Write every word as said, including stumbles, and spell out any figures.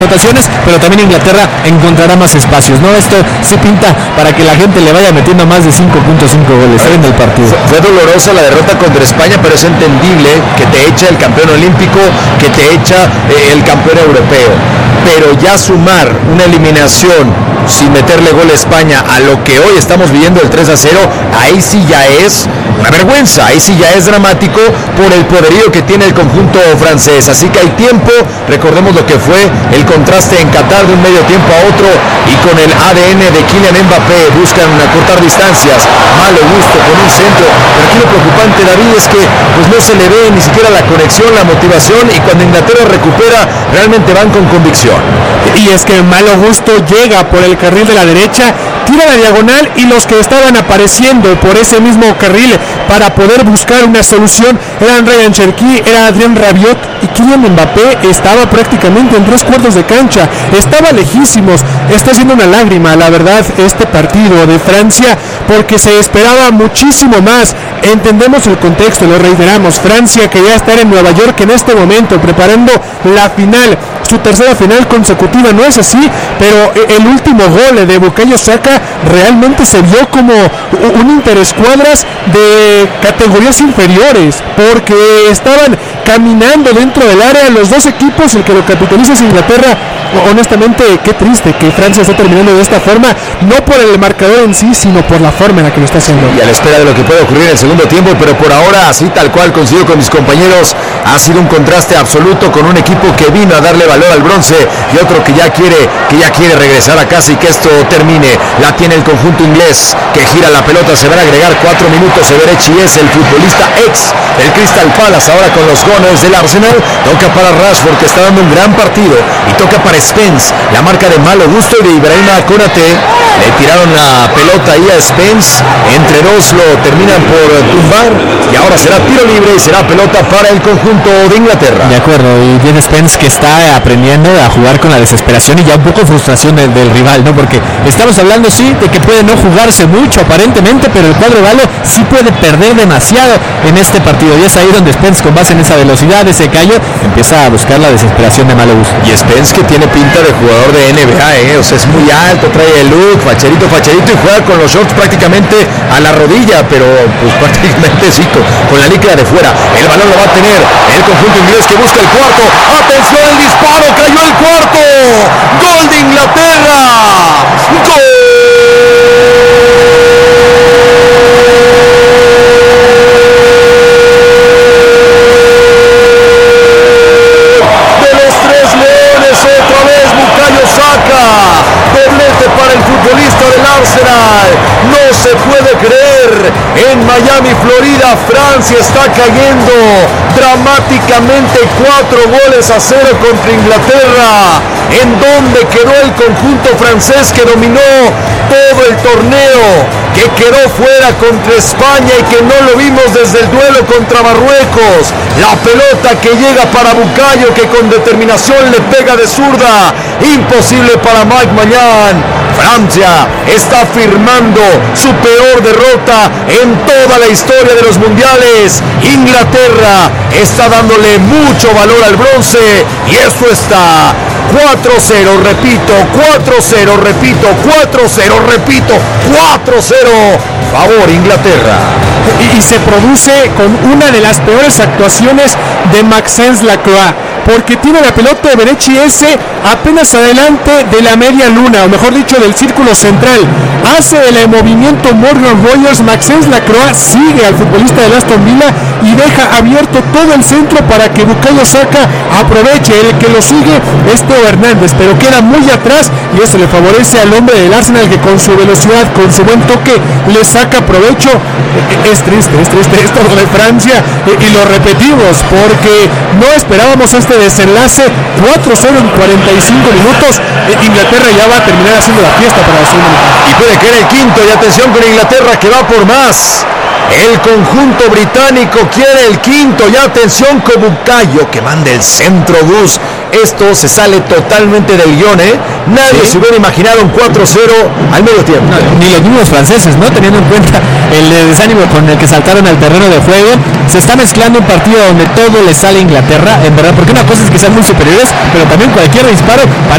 anotaciones, pero también Inglaterra encontrará más espacios, ¿no? Esto sí pinta para que la gente le vaya metiendo más de cinco punto cinco goles en el partido. Fue, fue dolorosa la derrota contra España, pero es entendible que te echa el campeón olímpico, que te echa eh, el campeón europeo, pero ya sumar una eliminación sin meterle gol a España a lo que hoy estamos viviendo el tres a cero, ahí sí ya es una vergüenza, ahí sí ya es dramático por el poderío que tiene el conjunto francés, así que hay tiempo, recordemos lo que fue el contraste en Qatar de un medio tiempo a otro y con el A D N de Kylian Mbappé, buscan acortar distancias, malo gusto con un centro, pero aquí lo preocupante, David, es que pues no se le ve ni siquiera la conexión, la motivación, y cuando Inglaterra recupera, realmente van con convicción. Y es que malo gusto llega por el carril de la derecha, tira la diagonal y los que estaban apareciendo por ese mismo carril para poder buscar una solución eran Ryan Cherki, era Adrien Rabiot y Kylian Mbappé estaba prácticamente en tres cuartos de cancha, estaba lejísimos. Está siendo una lágrima, la verdad, este partido de Francia, porque se esperaba muchísimo más. Entendemos el contexto, lo reiteramos, Francia quería estar en Nueva York en este momento preparando la final, su tercera final consecutiva, no es así, pero el último gol de Bukayo Saka realmente se vio como un interescuadras de categorías inferiores, porque estaban caminando dentro del área los dos equipos, el que lo capitaliza es Inglaterra. Honestamente, qué triste que Francia esté terminando de esta forma, no por el marcador en sí, sino por la forma en la que lo está haciendo. Y a la espera de lo que puede ocurrir en el segundo tiempo, pero por ahora, así tal cual coincido con mis compañeros, ha sido un contraste absoluto con un equipo que vino a darle valor al bronce y otro que ya quiere, que ya quiere regresar a casa y que esto termine. La tiene el conjunto inglés, que gira la pelota, se van a agregar cuatro minutos. Everechi es el futbolista ex del Crystal Palace, ahora con los Gunners del Arsenal. Toca para Rashford, que está dando un gran partido, y toca para Spence, la marca de malo gusto y de Ibrahima Konate. Le tiraron la pelota ahí a Spence, entre dos lo terminan por tumbar y ahora será tiro libre y será pelota para el conjunto de Inglaterra. De acuerdo, y bien Spence, que está aprendiendo a jugar con la desesperación y ya un poco frustración del, del rival, ¿no? Porque estamos hablando, sí, de que puede no jugarse mucho aparentemente, pero el cuadro galo sí puede perder demasiado en este partido, y es ahí donde Spence, con base en esa velocidad, ese callo, empieza a buscar la desesperación de malo gusto. Y Spence, que tiene pinta de jugador de N B A, ¿eh? O sea, es muy alto, trae el look, facherito, facherito, y juega con los shorts prácticamente a la rodilla, pero pues prácticamente sí, con, con la licra de fuera. El balón lo va a tener el conjunto inglés, que busca el cuarto. ¡Atención, el disparo! ¡Cayó el cuarto! ¡Gol de Inglaterra! ¡Gol! Para el futbolista del Arsenal, no se puede creer. En Miami, Florida, Francia está cayendo dramáticamente cuatro goles a cero contra Inglaterra, en donde quedó el conjunto francés que dominó todo el torneo, que quedó fuera contra España y que no lo vimos desde el duelo contra Marruecos. La pelota que llega para Bukayo, que con determinación le pega de zurda, imposible para Mike Maignan. Francia está firmando su peor derrota en toda la historia de los mundiales. Inglaterra está dándole mucho valor al bronce y esto está cuatro cero, repito, cuatro cero, repito, cuatro cero, repito, cuatro cero, favor Inglaterra. Y, y se produce con una de las peores actuaciones de Maxence Lacroix, porque tiene la pelota de Berechi ese apenas adelante de la media luna, o mejor dicho del círculo central. Hace el movimiento Morgan Rogers, Maxence Lacroix sigue al futbolista del Aston Villa y deja abierto todo el centro para que Bukayo Saka aproveche. El que lo sigue es Theo Hernández, pero queda muy atrás y eso le favorece al hombre del Arsenal, que con su velocidad, con su buen toque, le saca provecho. Es triste, es triste esto de Francia, y lo repetimos porque no esperábamos este desenlace. Cuatro cero en cuarenta y cinco minutos. Inglaterra ya va a terminar haciendo la fiesta para la segunda mitad. Y puede caer el quinto, y atención con Inglaterra, que va por más. El conjunto británico quiere el quinto, y atención con Bukayo, que manda el centro Gus esto se sale totalmente del guión, ¿eh? Nadie ¿Sí? se hubiera imaginado un cuatro cero al medio tiempo. No, ni los mismos franceses, ¿no? Teniendo en cuenta el desánimo con el que saltaron al terreno de juego. Se está mezclando un partido donde todo le sale a Inglaterra, en verdad, porque una cosa es que sean muy superiores, pero también cualquier disparo